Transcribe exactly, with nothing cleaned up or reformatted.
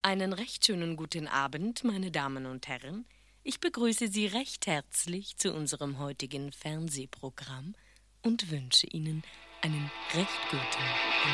Einen recht schönen guten Abend, meine Damen und Herren. Ich begrüße Sie recht herzlich zu unserem heutigen Fernsehprogramm und wünsche Ihnen einen recht guten Abend.